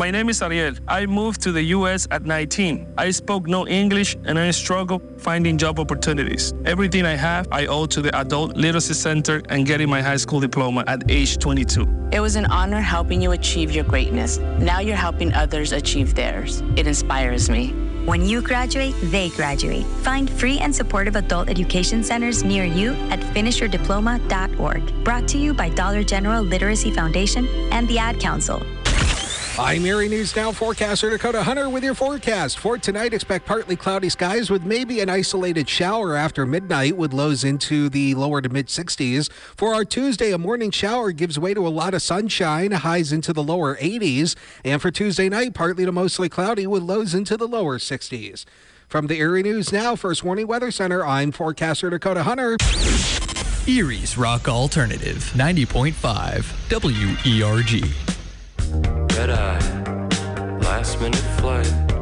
My name is Ariel. I moved to the U.S. at 19. I spoke no English and I struggled finding job opportunities. Everything I have, I owe to the Adult Literacy Center and getting my high school diploma at age 22. It was an honor helping you achieve your greatness. Now you're helping others achieve theirs. It inspires me. When you graduate, they graduate. Find free and supportive adult education centers near you at finishyourdiploma.org. Brought to you by Dollar General Literacy Foundation and the Ad Council. I'm Erie News Now forecaster Dakota Hunter with your forecast. For tonight, expect partly cloudy skies with maybe an isolated shower after midnight with lows into the lower to mid 60s. For our Tuesday, a morning shower gives way to a lot of sunshine, highs into the lower 80s. And for Tuesday night, partly to mostly cloudy with lows into the lower 60s. From the Erie News Now First Warning Weather Center, I'm forecaster Dakota Hunter. Erie's Rock Alternative, 90.5 WERG. Red-eye, last-minute flight.